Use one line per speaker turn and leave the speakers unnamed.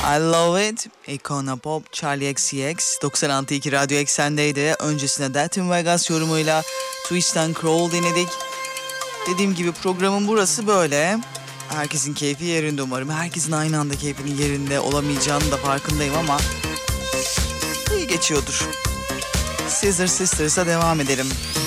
I Love It, Icona Pop, Charlie XCX, 96.2 Radyo Eksen'deydi. Öncesinde Death in Vegas yorumuyla Twist and Crawl dinledik. Dediğim gibi programın burası böyle. Herkesin keyfi yerinde umarım. Herkesin aynı anda keyfinin yerinde olamayacağını da farkındayım ama iyi geçiyordur. Scissor Sisters'a devam edelim.